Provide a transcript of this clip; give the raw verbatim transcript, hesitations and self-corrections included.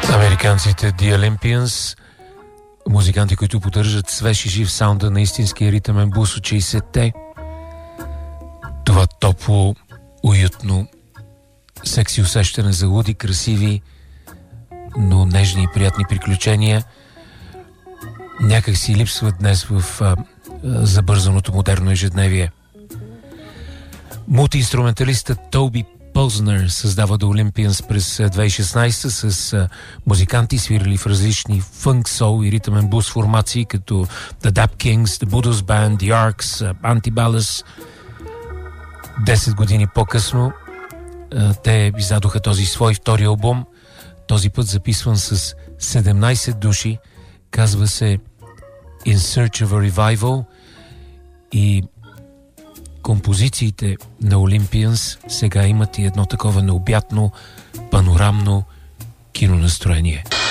Американците The Olympians, музиканти, които поддържат свеж и жив саунда на истинския ритъмен блуз от шейсетте. Това топло, уютно, секси усещане за луди, красиви, но нежни и приятни приключения някак си липсват днес в а, забързаното модерно ежедневие. Мултиинструменталистът Тоби Познер създава The Olympians през две хиляди и шестнадесета с а, музиканти, свирили в различни фънк, сол и ритъмен блуз формации, като The Dap Kings, The Buddha's Band, The Arcs, Antiballas. Десет години по-късно а, те издадоха този свой втори албум, този път записван с седемнадесет души, казва се In Search of a Revival, и композициите на Olympians сега имат и едно такова необятно панорамно кинонастроение.